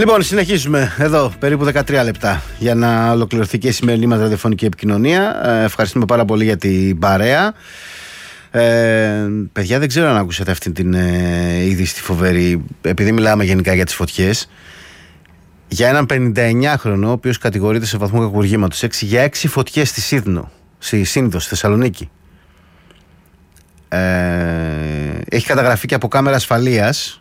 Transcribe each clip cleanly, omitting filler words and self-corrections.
Λοιπόν, συνεχίζουμε εδώ περίπου 13 λεπτά για να ολοκληρωθεί και η σημερινή μας ραδιοφωνική επικοινωνία. Ευχαριστούμε πάρα πολύ για την παρέα. Παιδιά, δεν ξέρω αν ακούσατε αυτή την είδηση τη φοβερή, επειδή μιλάμε γενικά για τις φωτιές. Για έναν 59χρονο, ο οποίος κατηγορείται σε βαθμό κακουργήματος για 6 φωτιές στη Σύνδο, στη Θεσσαλονίκη. Έχει καταγραφεί και από κάμερα ασφαλείας.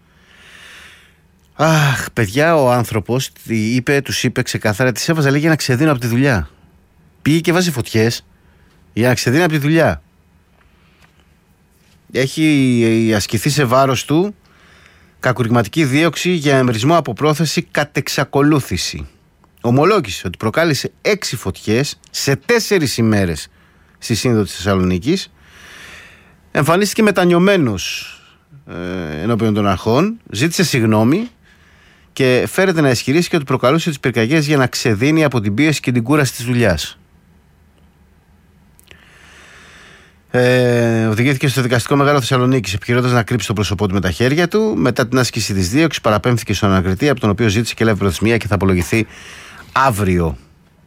Αχ, παιδιά, ο άνθρωπος τους είπε ξεκάθαρα, τις έβαζα, λέει, για να ξεδίνω από τη δουλειά. Πήγε και βάζει φωτιές για να ξεδίνω από τη δουλειά. Έχει ασκηθεί σε βάρος του κακουργηματική δίωξη για εμπρισμό από πρόθεση κατ' εξακολούθηση. Ομολόγησε ότι προκάλεσε 6 φωτιές σε 4 ημέρες στη Σύνδο της Θεσσαλονίκης. Εμφανίστηκε μετανιωμένος ενώπιον των αρχών, ζήτησε συγγνώμη και φέρεται να ισχυρίσει ότι προκαλούσε τις πυρκαγιές για να ξεδίνει από την πίεση και την κούραση της δουλειάς. Οδηγήθηκε στο δικαστικό μεγάλο Θεσσαλονίκης επιχειρώντας να κρύψει το πρόσωπό του με τα χέρια του. Μετά την άσκηση της δίωξης παραπέμφθηκε στον ανακριτή, από τον οποίο ζήτησε και έλαβε προθεσμία και θα απολογηθεί αύριο.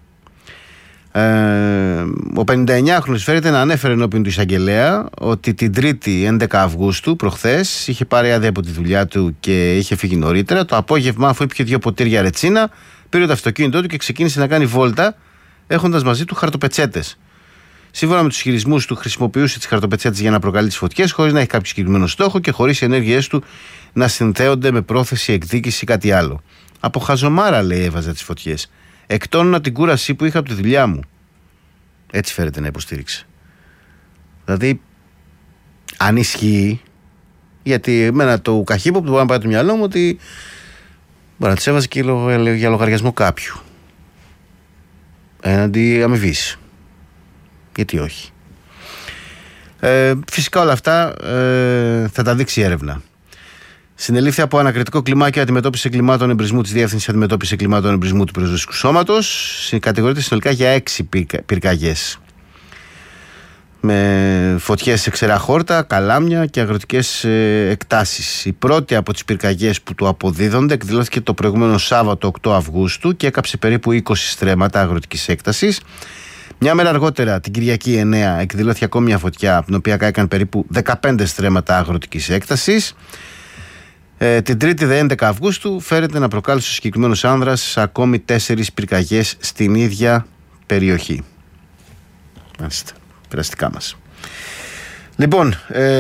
Ο 59χρονος φέρεται να ανέφερε ενώπιον του εισαγγελέα ότι την 3η 11 Αυγούστου, προχθές, είχε πάρει άδεια από τη δουλειά του και είχε φύγει νωρίτερα. Το απόγευμα, αφού ήπιε 2 ποτήρια ρετσίνα, πήρε το αυτοκίνητό του και ξεκίνησε να κάνει βόλτα, έχοντας μαζί του χαρτοπετσέτες. Σύμφωνα με τους ισχυρισμούς του, χρησιμοποιούσε τις χαρτοπετσέτες για να προκαλεί τις φωτιές, χωρίς να έχει κάποιο συγκεκριμένο στόχο και χωρίς οι ενέργειές του να συνθέονται με πρόθεση, εκδίκηση ή κάτι άλλο. Από χαζομάρα, λέει, έβαζα τις φωτιές. Εκτόνωνα την κούραση που είχα από τη δουλειά μου. Έτσι φέρεται να υποστήριξε. Δηλαδή, αν ισχύει, γιατί εμένα το καχύποπτο που μπορεί να πάει το μυαλό μου ότι μπορεί να τις έβαζε και για λογαριασμό κάποιου. Έναντι αμοιβής. Γιατί όχι. Φυσικά όλα αυτά θα τα δείξει η έρευνα. Συνελήφθη από ανακριτικό κλιμάκιο αντιμετώπιση εγκλημάτων εμπρισμού της Διεύθυνσης Αντιμετώπισης Εγκλημάτων Εμπρισμού του Πυροσβεστικού Σώματος. Κατηγορείται συνολικά για 6 πυρκαγιές. Με φωτιές σε ξερά χόρτα, καλάμια και αγροτικές εκτάσεις. Η πρώτη από τις πυρκαγιές που του αποδίδονται εκδηλώθηκε το προηγούμενο Σάββατο 8 Αυγούστου και έκαψε περίπου 20 στρέμματα αγροτικής έκτασης. Μια μέρα αργότερα, την Κυριακή 9, εκδηλώθηκε ακόμη μια φωτιά, από την οποία κάηκαν περίπου 15 στρέμματα αγροτικής έκτασης. Την 3η 11 Αυγούστου φέρεται να προκάλεσε ο συγκεκριμένος άνδρας ακόμη 4 πυρκαγιές στην ίδια περιοχή. Μάλιστα, περαστικά μας. Λοιπόν,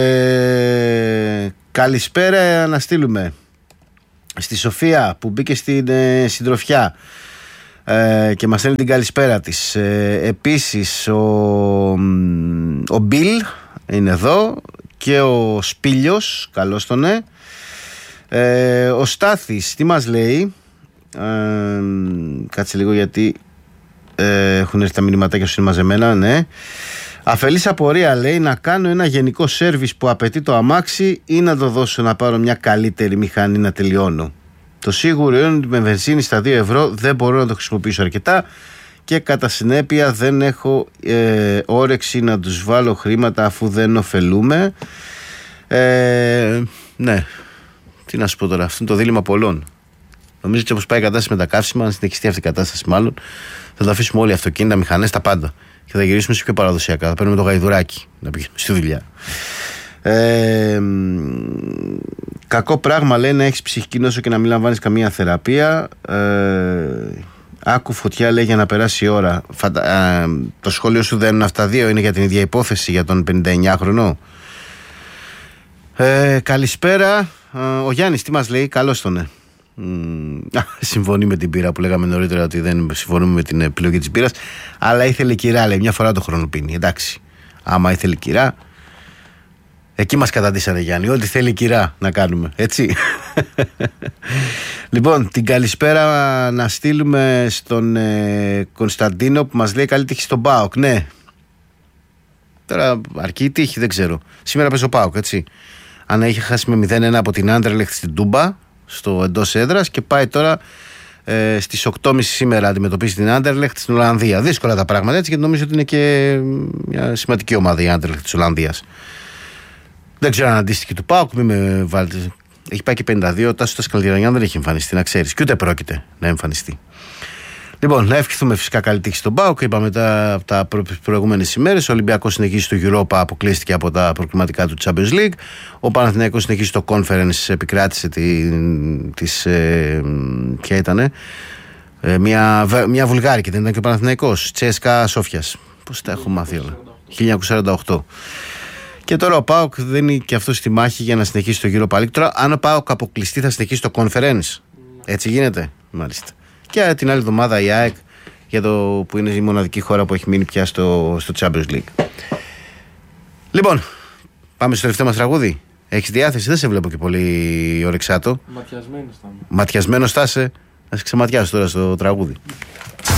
καλησπέρα να στείλουμε στη Σοφία που μπήκε στην συντροφιά και μας στέλνει την καλησπέρα της. Επίσης ο Μπιλ είναι εδώ και ο Σπίλιος, καλώς τον ο Στάθης τι μας λέει? Κάτσε λίγο γιατί έχουν έρθει τα μηνυματάκια σου, είναι μαζεμένα. Ναι. Αφελής απορία, λέει, να κάνω ένα γενικό σέρβις που απαιτεί το αμάξι ή να το δώσω να πάρω μια καλύτερη μηχανή να τελειώνω. Το σίγουρο είναι ότι με βενζίνη στα 2 ευρώ δεν μπορώ να το χρησιμοποιήσω αρκετά και κατά συνέπεια δεν έχω όρεξη να τους βάλω χρήματα αφού δεν ωφελούμε. Ναι. Τι να σου πω τώρα, αυτό είναι το δίλημμα πολλών. Νομίζω ότι όπως πάει η κατάσταση με τα καύσιμα, αν συνεχιστεί αυτή η κατάσταση, μάλλον θα το αφήσουμε όλοι, αυτοκίνητα, μηχανές, τα πάντα. Και θα γυρίσουμε σε πιο παραδοσιακά. Θα παίρνουμε το γαϊδουράκι να πηγαίνουμε στη δουλειά. Κακό πράγμα, λέει, να έχεις ψυχική νόσο και να μην λαμβάνεις καμία θεραπεία. Άκου φωτιά, λέει, για να περάσει η ώρα. Το σχόλιο σου δεν είναι αυτά δύο, είναι για την ίδια υπόθεση, για τον 59χρονο. Καλησπέρα. Ο Γιάννης τι μας λέει? Καλώς τον συμφωνεί με την πύρα που λέγαμε νωρίτερα, ότι δεν συμφωνούμε με την επιλογή της πύρας, αλλά ήθελε κυρά, λέει, μια φορά το χρόνο πίνει. Εντάξει, άμα ήθελε κυρά, εκεί μας καταντήσανε, Γιάννη, ό,τι θέλει κυρά να κάνουμε, έτσι. Λοιπόν, την καλησπέρα να στείλουμε στον Κωνσταντίνο που μας λέει καλή τύχη στον ΠΑΟΚ. Ναι, τώρα αρκεί η τύχη, δεν ξέρω. Σήμερα παίζει ο ΠΑΟΚ, έτσι. Αν είχε χάσει με 0-1 από την Άντερλεχτ στην Τούμπα, στο εντός έδρας, και πάει τώρα στις 8.30 σήμερα αντιμετωπίσει την Άντερλεχτ στην Ολλανδία. Δύσκολα τα πράγματα, έτσι, γιατί νομίζω ότι είναι και μια σημαντική ομάδα η Άντερλεχτ της Ολλανδίας. Δεν ξέρω αν αντίστοιχη του ΠΑΟΚ, μην με βάλετε. Έχει πάει και 52. Ο Τάσος Τασκαλτηρανιάν δεν έχει εμφανιστεί, να ξέρεις. Και ούτε πρόκειται να εμφανιστεί. Λοιπόν, να ευχηθούμε φυσικά καλή τύχη στον ΠΑΟΚ. Είπαμε μετά από τα προηγούμενες ημέρες. Ο Ολυμπιακός συνεχίζει στο Europa, αποκλείστηκε από τα προκριματικά του Champions League. Ο Παναθηναϊκός συνεχίζει στο Conference, επικράτησε ποια ήτανε. Μια βουλγάρικη, δεν ήταν και ο Παναθηναϊκός. Τσέσκα Σόφιας. Πώς τα έχω μάθει όλα. 1948. Και τώρα ο ΠΑΟΚ δίνει και αυτό στη μάχη για να συνεχίσει το Europa League. Τώρα, αν ο ΠΑΟΚ αποκλειστεί, θα συνεχίσει το Conference. Έτσι γίνεται. Μάλιστα. Και την άλλη εβδομάδα η ΑΕΚ, που είναι η μοναδική χώρα που έχει μείνει πια στο Champions League. Λοιπόν, πάμε στο τελευταίο μας τραγούδι. Έχεις διάθεση, δεν σε βλέπω και πολύ ωρεξάτο. Ματιασμένος θα είμαι. Ματιασμένος θα είσαι. Να σε ξεματιάσω τώρα στο τραγούδι.